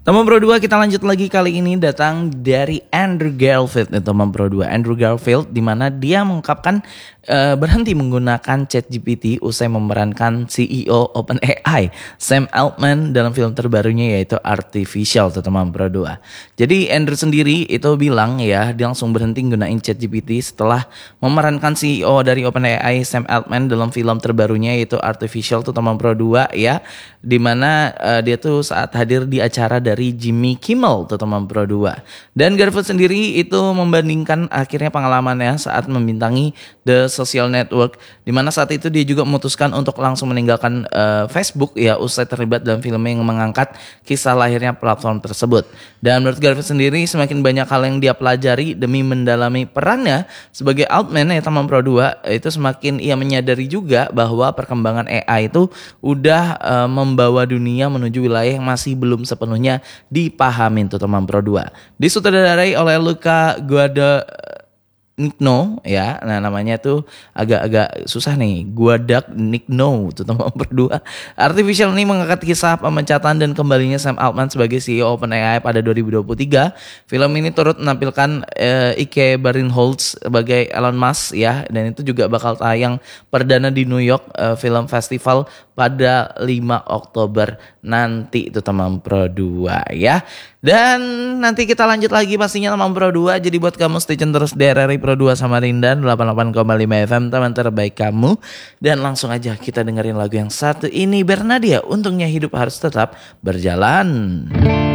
Teman Pro 2 kita lanjut lagi, kali ini datang dari Andrew Garfield nih teman Pro 2. Andrew Garfield di mana dia mengungkapkan berhenti menggunakan ChatGPT usai memerankan CEO OpenAI Sam Altman dalam film terbarunya yaitu Artificial teman Pro 2. Jadi Andrew sendiri itu bilang ya dia langsung berhenti menggunakan ChatGPT setelah memerankan CEO dari OpenAI Sam Altman dalam film terbarunya yaitu Artificial teman Pro 2 ya. Dimana dia tuh saat hadir di acara dari Jimmy Kimmel teman Pro 2. Dan Garfield sendiri itu membandingkan akhirnya pengalamannya saat membintangi The Social Network, dimana saat itu dia juga memutuskan untuk langsung meninggalkan Facebook ya usai terlibat dalam film yang mengangkat kisah lahirnya platform tersebut. Dan menurut Garfield sendiri semakin banyak hal yang dia pelajari demi mendalami perannya sebagai Altman ya teman Pro 2, itu semakin ia menyadari juga bahwa perkembangan AI itu udah membawa dunia menuju wilayah yang masih belum sepenuhnya dipahamin tuh teman Pro 2. Disutradarai oleh Luca Guadagnino ya. Nah namanya tuh agak-agak susah nih. Guadagnino tuh teman berdua. Artificial ini mengangkat kisah pemecatan dan kembalinya Sam Altman sebagai CEO OpenAI pada 2023. Film ini turut menampilkan Ike Barinholtz sebagai Elon Musk ya, dan itu juga bakal tayang perdana di New York Film Festival pada 5 Oktober nanti itu teman Pro 2 ya. Dan nanti kita lanjut lagi pastinya teman Pro 2. Jadi buat kamu stay tune terus di RRI Pro 2 Samarinda 88,5 FM teman terbaik kamu. Dan langsung aja kita dengerin lagu yang satu ini, Bernadia, Untungnya Hidup Harus Tetap Berjalan.